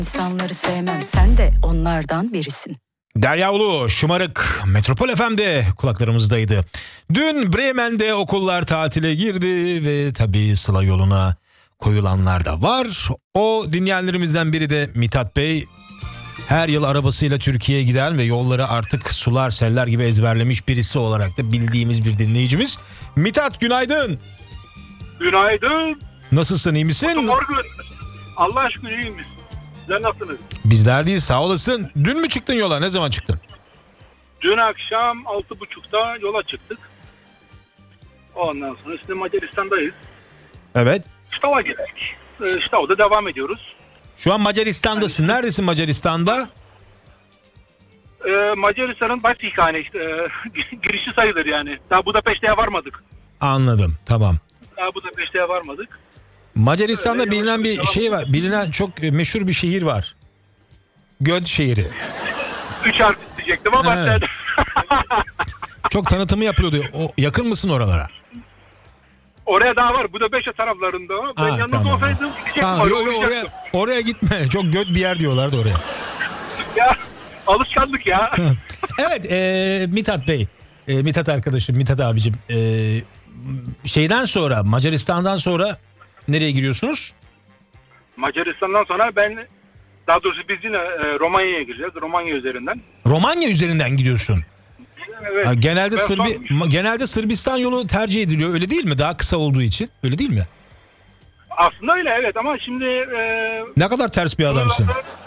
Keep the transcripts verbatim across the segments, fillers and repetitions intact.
İnsanları sevmem, sen de onlardan birisin. Derya Ulu, Şımarık, Metropol F M'de kulaklarımızdaydı. Dün Bremen'de okullar tatile girdi ve tabii Sıla yoluna koyulanlar da var. O dinleyenlerimizden biri de Mithat Bey. Her yıl arabasıyla Türkiye'ye giden ve yolları artık sular seller gibi ezberlemiş birisi olarak da bildiğimiz bir dinleyicimiz. Mithat, günaydın. Günaydın. Nasılsın, iyi misin? Morgun. Allah aşkına iyiyim biz. Sizler nasılsınız? Bizler değil, sağ olasın. Dün mü çıktın yola, ne zaman çıktın? Dün akşam altı buçukta yola çıktık. Ondan sonra işte Macaristan'dayız. Evet. Ştav'a geldik. Ee, Ştav'da devam ediyoruz. Şu an Macaristan'dasın. Neredesin Macaristan'da? Ee, Macaristan'ın başkenti işte. E, girişi sayılır yani. Daha Budapeşte'ye varmadık. Anladım, tamam. Daha Budapeşte'ye varmadık. Macaristan'da Öyle bilinen bir yavaş şey yavaş var. Bilinen çok meşhur bir şehir var. Göd şehri. Üç harf diyecektim ama Evet. ben Çok tanıtımı yapılıyordu. O, yakın mısın oralara? oraya daha var. Budapeşte taraflarında. Ben Ha, yalnız tamam. olsaydım gidecektim. Ha, oraya, yo, yo, oraya, uğrayacaktım. oraya gitme. Çok göd bir yer diyorlardı oraya. Ya, alışkanlık ya. Evet, e, Mithat Bey. E, Mithat arkadaşım, Mithat abicim. E, şeyden sonra, Macaristan'dan sonra nereye giriyorsunuz? Macaristan'dan sonra ben, daha doğrusu biz yine e, Romanya'ya gireceğiz. Romanya üzerinden. Romanya üzerinden gidiyorsun. Evet. Ha, genelde Ben Sırbi, son- ma- genelde Sırbistan yolu tercih ediliyor, öyle değil mi? Daha kısa olduğu için. Öyle değil mi? Aslında öyle evet ama şimdi e, Ne kadar ters bir adamsın.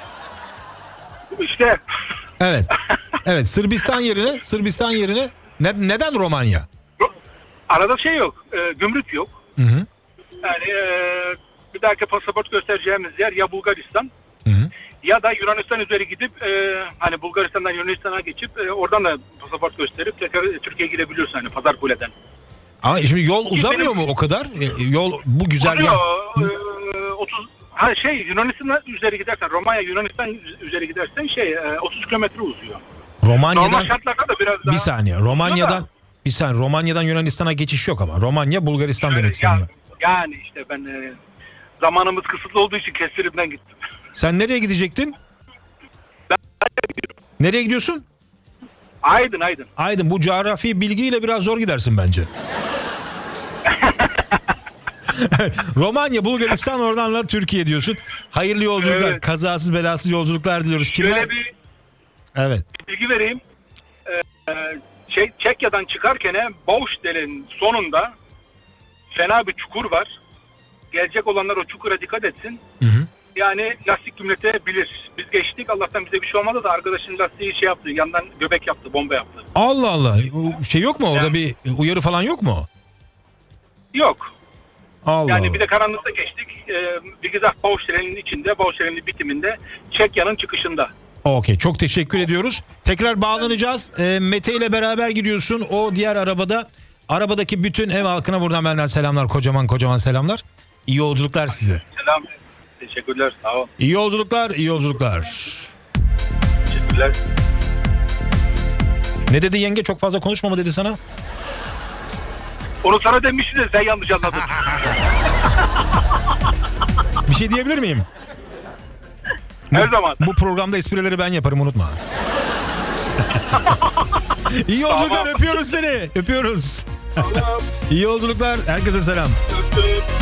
işte Evet. Evet, Sırbistan yerine Sırbistan yerine ne, neden Romanya? arada şey yok. E, gümrük yok. Hı hı. Yani e, bir dahaki pasaport göstereceğimiz yer ya Bulgaristan Hı hı. ya da Yunanistan üzeri gidip e, hani Bulgaristan'dan Yunanistan'a geçip e, oradan da pasaport gösterip tekrar Türkiye'ye girebiliyorsun hani Pazarkule'den. Ama şimdi yol uzamıyor mu o kadar? E, yol bu güzergah. Oluyor, e, otuz ha şey Yunanistan üzeri gidersen Romanya Yunanistan üzeri gidersen şey e, otuz kilometre uzuyor. Normal Romanya'dan şartlarda da biraz daha. bir saniye. Romanya'dan bir saniye. Romanya'dan Yunanistan'a geçiş yok ama. Romanya Bulgaristan demek yani, isteniyor. yani işte ben e, zamanımız kısıtlı olduğu için kestirimden gittim. Sen nereye gidecektin? Nereye gidiyorsun? Aydın Aydın. Aydın. Bu coğrafi bilgiyle biraz zor gidersin bence. Romanya, Bulgaristan, oradan da Türkiye diyorsun. Hayırlı yolculuklar, Evet. kazasız belasız yolculuklar diliyoruz. Kimler? Şöyle bir Evet. bilgi vereyim. Ee, şey, Çekya'dan çıkarken Baustell'in sonunda fena bir çukur var. Gelecek olanlar o çukura dikkat etsin. Hı hı. Yani lastik gümletebilir. Biz geçtik Allah'tan bize bir şey olmadı da arkadaşın lastiği şey yaptı. Yandan göbek yaptı, bomba yaptı. Allah Allah. O şey yok mu orada, Yani- bir uyarı falan yok mu? Yok. Allah Yani Allah. bir de karanlıkta geçtik. Ee, Bilgizah Baustell'in içinde, Baustell'in bitiminde, Çekya'nın çıkışında. Okey, çok teşekkür ediyoruz. Tekrar bağlanacağız. E, Mete ile beraber gidiyorsun. O diğer arabada. Arabadaki bütün ev halkına buradan benden selamlar. Kocaman kocaman selamlar. İyi yolculuklar size. Selam. Teşekkürler. Sağ ol. İyi yolculuklar, iyi yolculuklar. Teşekkürler. Ne dedi yenge, çok fazla konuşma mı dedi sana? Onu sana demişti de sen yanlış anladın. Bir şey diyebilir miyim? Her zaman. Bu programda esprileri ben yaparım, unutma. İyi yolculuklar, Tamam. öpüyoruz seni. Öpüyoruz. İyi yolculuklar, herkese selam. Öptüm.